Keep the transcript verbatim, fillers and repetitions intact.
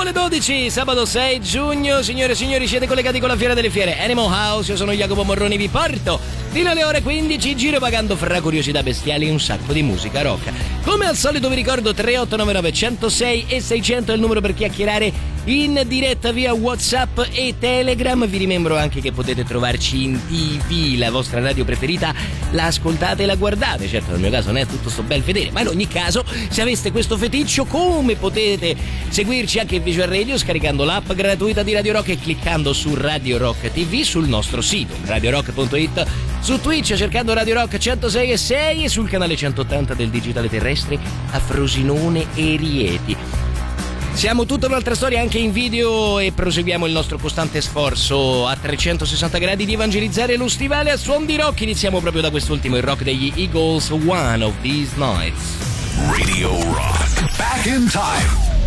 alle dodici, sabato sei giugno. Signore e signori, siete collegati con la Fiera delle Fiere Animal House. Io sono Jacopo Morroni, vi porto fino alle ore quindici, giro vagando fra curiosità bestiali e un sacco di musica rock. Come al solito vi ricordo tre otto nove nove uno zero sei e seicento è il numero per chiacchierare in diretta via WhatsApp e Telegram. Vi rimembro anche che potete trovarci in tivù, la vostra radio preferita, la ascoltate e la guardate. Certo, nel mio caso non è tutto sto bel vedere, ma in ogni caso, se aveste questo feticcio, come potete seguirci anche in Visual Radio scaricando l'app gratuita di Radio Rock e cliccando su Radio Rock tivù sul nostro sito radio rock punto it, su Twitch cercando Radio Rock centosei e sei e sul canale centottanta del digitale terrestre a Frosinone e Rieti. Siamo tutta un'altra storia anche in video e proseguiamo il nostro costante sforzo a trecentosessanta gradi di evangelizzare lo stivale a suon di rock. Iniziamo proprio da quest'ultimo, il rock degli Eagles, One of These Nights. Radio Rock. Back in time.